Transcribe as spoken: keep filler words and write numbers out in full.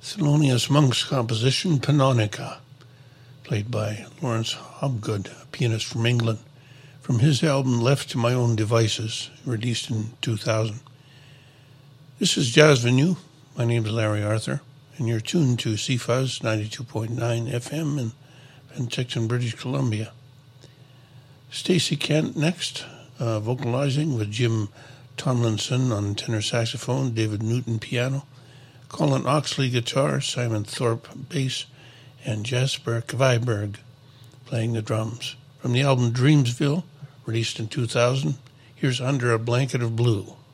Thelonious Monk's composition, Pannonica, played by Lawrence Hobgood, a pianist from England, from his album Left to My Own Devices, released in two thousand. This is Jazz Venue. My name is Larry Arthur, and you're tuned to C F U Z ninety-two point nine F M in Penticton, British Columbia. Stacey Kent next, uh, vocalizing with Jim Tomlinson on tenor saxophone, David Newton piano, Colin Oxley guitar, Simon Thorpe bass, and Jasper Kviberg playing the drums. From the album Dreamsville, released in two thousand, here's Under a Blanket of Blue.